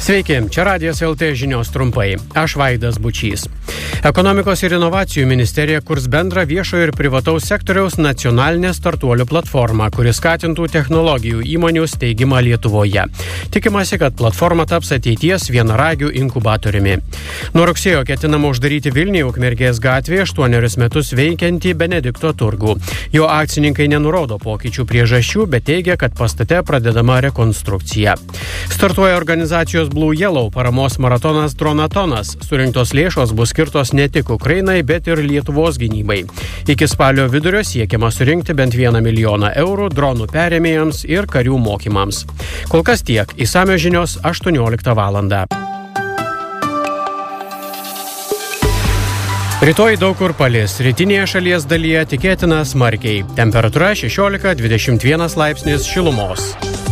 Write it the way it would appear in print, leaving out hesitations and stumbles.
Sveiki, čia Radijas LT žinios trumpai. Aš Vaidas Bučys. Ekonomikos ir inovacijų ministerija kurs bendrą viešojo ir privataus sektoriaus nacionalinę startuolių platformą, kuris skatintų technologijų įmonių steigimą Lietuvoje. Tikimasi, kad platforma taps ateities vienaragių inkubatoriumi. Nuo rugsėjo ketinama uždaryti Vilniuje Ukmergės gatvėje 8 metus veikiantį Benedikto turgų. Jo akcininkai nenurodo pokyčių priežasčių, bet teigia, kad pastate pradedama rekonstrukcija. Startuoja organizacijos Blue Yellow paramos maratonas Dronatonas. Surinktos lėšos bus skirtos ne tik Ukrainai, bet ir Lietuvos gynybai. Iki spalio vidurio siekiama surinkti bent 1 milijoną eurų dronų perėmėjams ir karių mokymams. Kol kas tiek. Išsamios žinios 18 valandą. Rytoj daug kur palis. Rytinėje šalies dalyje tikėtina smarkiai. Temperatūra 16-21 laipsnis šilumos.